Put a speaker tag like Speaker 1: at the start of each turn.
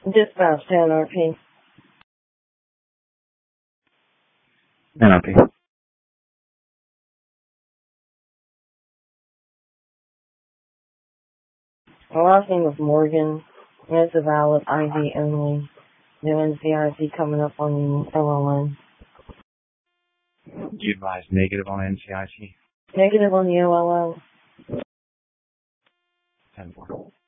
Speaker 1: Dispatch to NRP.
Speaker 2: NRP.
Speaker 1: My last name is Morgan, and it's a valid ID only. No NCIC coming up on OLN.
Speaker 2: You advise negative on NCIC?
Speaker 1: Negative on the OLO.
Speaker 2: 10-4.